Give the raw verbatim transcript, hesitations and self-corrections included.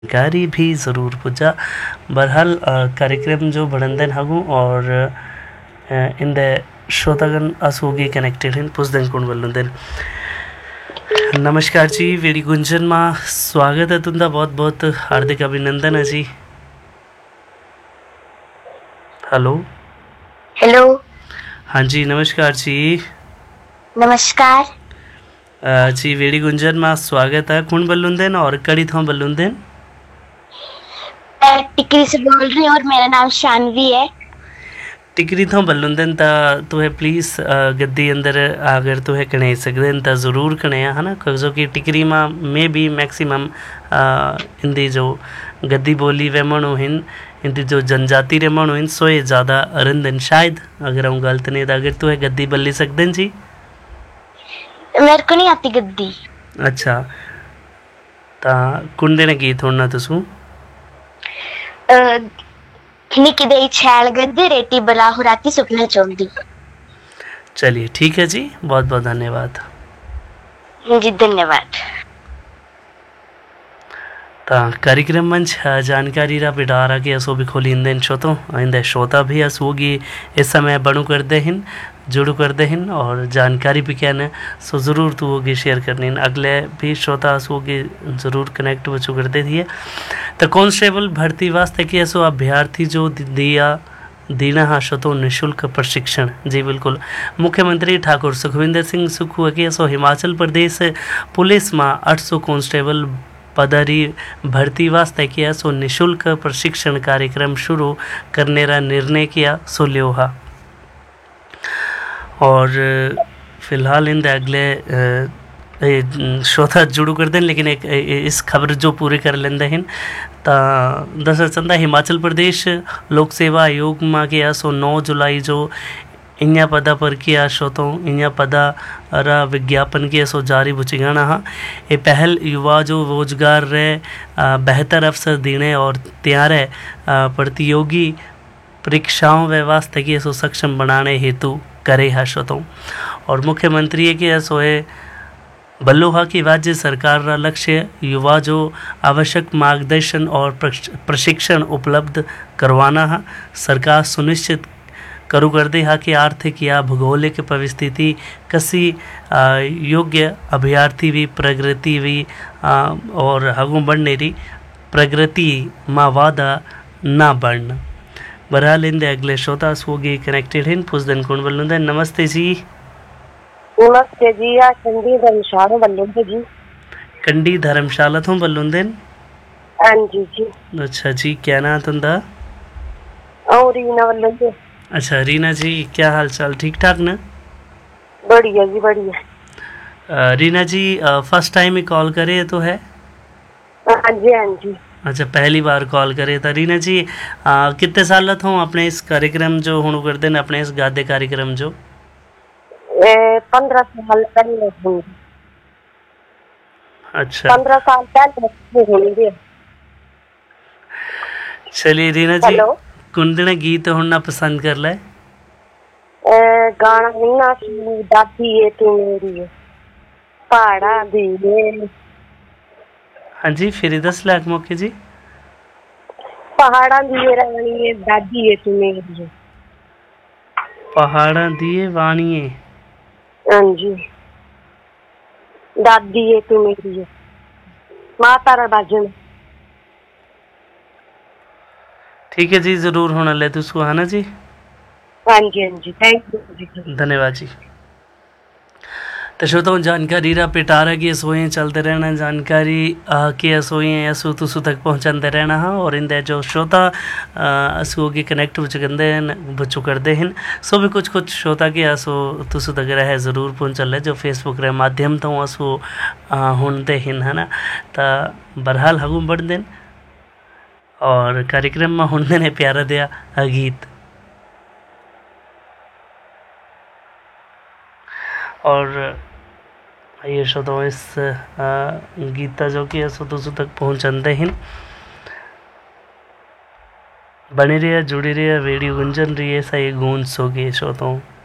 जानकारी भी ज़रूर पुजा। बहरहाल कार्यक्रम जो बड़ंदन हगू और इंद श्रोतागण असोगी कनेक्टेड हैं पुजदन कुण बल्लुंदन। नमस्कार जी, वेरी गुंजन माँ स्वागत है तुंदा, बहुत बहुत हार्दिक अभिनंदन है जी। Hello hello. हाँ जी नमस्कार जी। नमस्कार जी वेरी गुंजन माँ स्वागत है। कौन बल्लुंदन और कड़ी थों बल्लुंदन? मैं टिकरी से बोल रही हूँ और मेरा नाम शानवी है। टिकरी थों बल्लुंदन ता तुहे प्लीज़ गद्दी अंदर अगर तुहे कने सकदे ता ज़रूर कने है ना, क्योंकि कि टिकरी माँ में भी मैक्सिमम इंदी जो गद्दी बोली वे मनो हिन इंदी जो जनजाति रे मनो हिन सोए ज़्यादा अरंदन शायद, अगर हम गलत नहीं था। अगर तुहे गद्दी बल्ली सकदन जी? मेरे को नहीं आती गद्दी। अच्छा ता कुंडे ने गीत होना तुसू निकी देई छैल गद्दी रेटी बला हुराती सुपने चोंदी। चलिए ठीक है जी, बहुत बहुत धन्यवाद जी। धन्यवाद। ता कार्यक्रम मंच जानकारी रा बिडारा के असो भी खोली इंदन शोतो इंदे श्रोता भी अस होगी इस समय बणु कर दे हिन जुड़ू कर दे हिन और जानकारी भी क्या न सो ज़रूर तू होगी शेयर करनी। अगले भी श्रोता अस होगी ज़रूर कनेक्ट बचू कर दे दिए। तो कांस्टेबल भर्ती वास्ते कि असो अभ्यर्थी जो दिया दीना हाशो तो निःशुल्क प्रशिक्षण। जी बिल्कुल, मुख्यमंत्री ठाकुर सुखविंदर सिंह सुखू के असो हिमाचल प्रदेश पुलिस में आठ सौ कांस्टेबल पदरी भर्ती वास्ते किया सो निःशुल्क प्रशिक्षण कार्यक्रम शुरू करने का निर्णय किया सो लियोहा। और फिलहाल इन अगले श्रोता जुड़ू कर दें, लेकिन एक इस खबर जो पूरे कर लेंदे हैं ता दस चंदा हिमाचल प्रदेश लोक सेवा आयोग में गया सो नौ जुलाई जो इन्या पदा पर किया शोतों इन्या पदा रा विज्ञापन किया सो जारी बुचिगाना हाँ। ये पहल युवा जो रोजगार रे बेहतर अवसर देने और त्यारे प्रतियोगी परीक्षाओं व्यवस्था की सो सक्षम बनाने हेतु करे है शोतों। और मुख्यमंत्री के सोए बल्लोहा की राज्य सरकार का लक्ष्य युवा जो आवश्यक मार्गदर्शन और प्रशिक्षण उपलब्ध करवाना है। सरकार सुनिश्चित करू कर दे हा कि आर्थिक या भौगोलिक परिस्थिति कसी योग्य अभ्यर्थी भी प्रगति भी और हगू बढ़ने री प्रगति माँ वादा ना बढ़ना। बहरहाल इंदे अगले श्रोता होगी कनेक्टेड हैं पुजदन कौन बल्लुंदे। नमस्ते जी। नमस्ते जी, आ कंडी धर्मशाला बल्लुंदे जी। कंडी धर्मशाला तो बल्लुंदे? हां जी जी। अच्छा जी, क्या नाम तुंदा? और रीना बल्लुंदे। अच्छा रीना जी, क्या हाल चाल, ठीक ठाक ना? बढ़िया जी बढ़िया। रीना जी फर्स्ट टाइम ही कॉल करे तो है? हाँ जी हाँ जी। अच्छा पहली बार कॉल करे था। रीना जी आ, कितने साल थे अपने इस कार्यक्रम जो हुण कर देन अपने इस गादे कार्यक्रम जो? पंद्रह साल पहले। अच्छा पंद्रह साल पहले। चलिए रीना जी, कुंदने गीत होना पसंद कर ले? गाना ना दादी है तू मेरी पहाड़ा दी। हाँ जी फिर दस लाख मौके जी। पहाड़ा दिए रानी है दादी है तू मेरी। पहाड़ा दिए वाणी है। हाँ जी। दादी है तू मेरी है माता रा बाजन। ठीक है जी, जरूर होना ले तुसको है ना जी। हाँ जी हाँ जी, थैंक यू जी, धन्यवाद जी। तो श्रोताओं जानकारी रा पिटारा की सोए चलते रहना, जानकारी के सोए असु तुसु तक पहुँचाते रहना हाँ। और इंदे जो श्रोता असु के कनेक्ट बचकंदे बच्चों करते हैं सो भी कुछ कुछ श्रोता के असो तुसु तक रहे ज़रूर पहुँचल जो फेसबुक रे माध्यम तो असु होते हैं है ना। तो बहरहाल हगू बढ़ देन और कार्यक्रम में होने ने प्यारा दिया गीत। और ये श्रोताओं इस गीता जो कि सो तुसु तक पहुँचाते हैं। बने रहिए जुड़ी रहिए, रेडियो गुंजन रही है सही गूंज सोगे श्रोताओं।